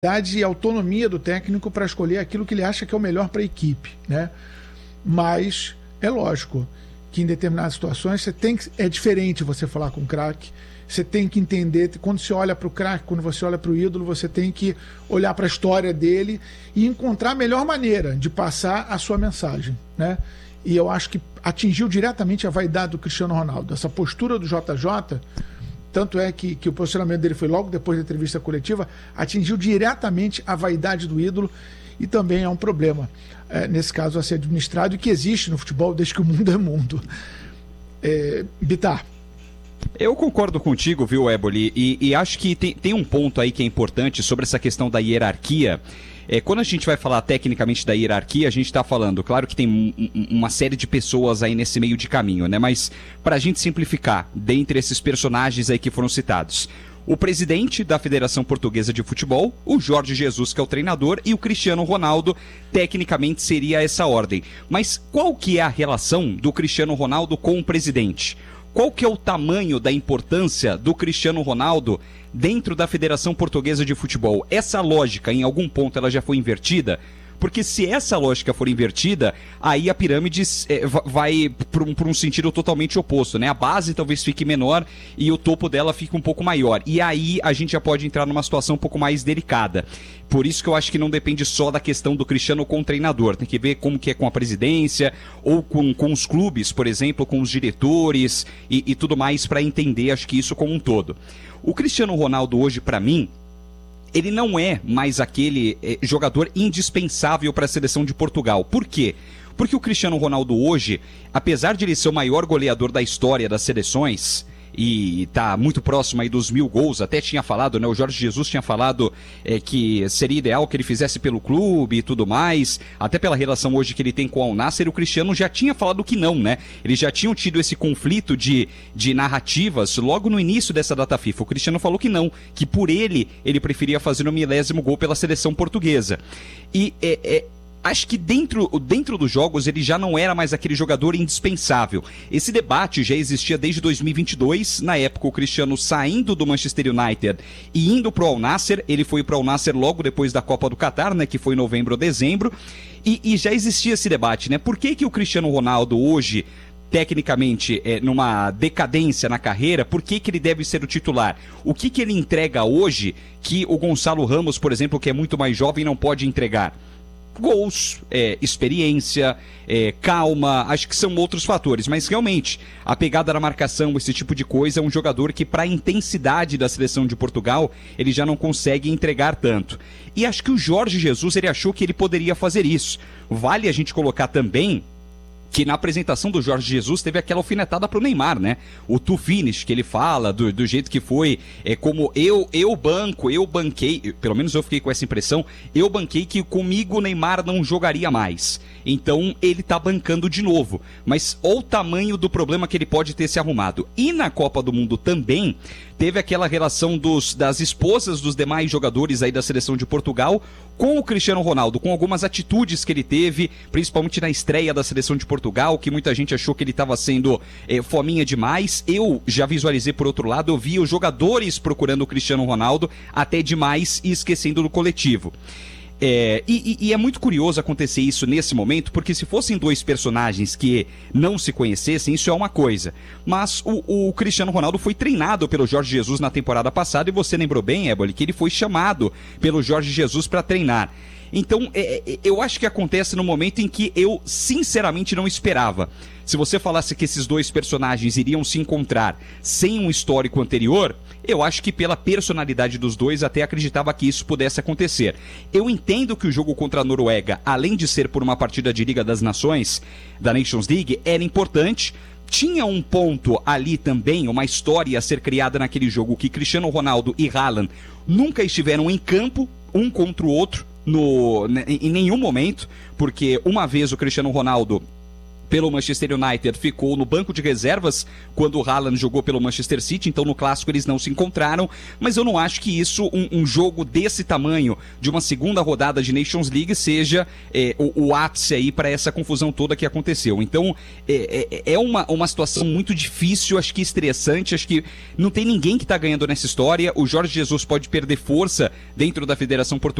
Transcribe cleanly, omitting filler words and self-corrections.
e autonomia do técnico para escolher aquilo que ele acha que é o melhor para a equipe, né? Mas é lógico que em determinadas situações é diferente você falar com o craque. Você tem que entender, quando você olha para o craque, quando você olha para o ídolo, você tem que olhar para a história dele e encontrar a melhor maneira de passar a sua mensagem, né? E eu acho que atingiu diretamente a vaidade do Cristiano Ronaldo. Essa postura do JJ, tanto é que o posicionamento dele foi logo depois da entrevista coletiva, atingiu diretamente a vaidade do ídolo e também é um problema, nesse caso, a ser administrado e que existe no futebol desde que o mundo é mundo. Bitar. Eu concordo contigo, viu, Éboli, e acho que tem um ponto aí que é importante sobre essa questão da hierarquia. Quando a gente vai falar tecnicamente da hierarquia, a gente está falando, claro que tem uma série de pessoas aí nesse meio de caminho, né? Mas para a gente simplificar, dentre esses personagens aí que foram citados, o presidente da Federação Portuguesa de Futebol, o Jorge Jesus, que é o treinador, e o Cristiano Ronaldo, tecnicamente seria essa ordem. Mas qual que é a relação do Cristiano Ronaldo com o presidente? Qual que é o tamanho da importância do Cristiano Ronaldo dentro da Federação Portuguesa de Futebol? Essa lógica, em algum ponto, ela já foi invertida? Porque se essa lógica for invertida, aí a pirâmide vai para um sentido totalmente oposto, né? A base talvez fique menor e o topo dela fique um pouco maior. E aí a gente já pode entrar numa situação um pouco mais delicada. Por isso que eu acho que não depende só da questão do Cristiano com o treinador. Tem que ver como que é com a presidência ou com os clubes, por exemplo, com os diretores e tudo mais para entender, acho que isso como um todo. O Cristiano Ronaldo hoje, para mim, ele não é mais aquele jogador indispensável para a seleção de Portugal. Por quê? Porque o Cristiano Ronaldo hoje, apesar de ele ser o maior goleador da história das seleções, e tá muito próximo aí dos 1000 gols, até tinha falado, né? O Jorge Jesus tinha falado que seria ideal que ele fizesse pelo clube e tudo mais, até pela relação hoje que ele tem com o Al Nassr. O Cristiano já tinha falado que não, né? Eles já tinham tido esse conflito de narrativas logo no início dessa data FIFA. O Cristiano falou que não, que por ele preferia fazer o 1000º gol pela seleção portuguesa. E acho que dentro dos jogos ele já não era mais aquele jogador indispensável. Esse debate já existia desde 2022, na época o Cristiano saindo do Manchester United e indo pro Al Nassr. Ele foi pro Al Nassr logo depois da Copa do Catar, né, que foi em novembro ou dezembro, e já existia esse debate, né? Por que o Cristiano Ronaldo hoje, tecnicamente, numa decadência na carreira, por que ele deve ser o titular? O que ele entrega hoje que o Gonçalo Ramos, por exemplo, que é muito mais jovem, não pode entregar? Gols, experiência, calma, acho que são outros fatores, mas realmente a pegada da marcação, esse tipo de coisa, é um jogador que para a intensidade da seleção de Portugal ele já não consegue entregar tanto. E acho que o Jorge Jesus, ele achou que ele poderia fazer isso. Vale a gente colocar também que na apresentação do Jorge Jesus teve aquela alfinetada pro Neymar, né? O to finish, que ele fala, do jeito que foi, como eu banquei, pelo menos eu fiquei com essa impressão, eu banquei que comigo o Neymar não jogaria mais. Então ele tá bancando de novo. Mas olha o tamanho do problema que ele pode ter se arrumado. E na Copa do Mundo também teve aquela relação das esposas dos demais jogadores aí da seleção de Portugal com o Cristiano Ronaldo, com algumas atitudes que ele teve, principalmente na estreia da seleção de Portugal, que muita gente achou que ele estava sendo fominha demais. Eu já visualizei por outro lado, eu vi os jogadores procurando o Cristiano Ronaldo até demais e esquecendo do coletivo. E é muito curioso acontecer isso nesse momento, porque se fossem dois personagens que não se conhecessem, isso é uma coisa. Mas o Cristiano Ronaldo foi treinado pelo Jorge Jesus na temporada passada, e você lembrou bem, Éboli, que ele foi chamado pelo Jorge Jesus para treinar. Então, eu acho que acontece no momento em que eu sinceramente não esperava. Se você falasse que esses dois personagens iriam se encontrar sem um histórico anterior, eu acho que pela personalidade dos dois até acreditava que isso pudesse acontecer. Eu entendo que o jogo contra a Noruega, além de ser por uma partida de Liga das Nações, da Nations League, era importante. Tinha um ponto ali também, uma história a ser criada naquele jogo, que Cristiano Ronaldo e Haaland nunca estiveram em campo, um contra o outro, em nenhum momento, porque uma vez o Cristiano Ronaldo pelo Manchester United, ficou no banco de reservas quando o Haaland jogou pelo Manchester City, então no clássico eles não se encontraram, mas eu não acho que isso, um jogo desse tamanho, de uma segunda rodada de Nations League, seja o ápice aí para essa confusão toda que aconteceu. Então é uma situação muito difícil, acho que estressante, acho que não tem ninguém que está ganhando nessa história. O Jorge Jesus pode perder força dentro da Federação Portuguesa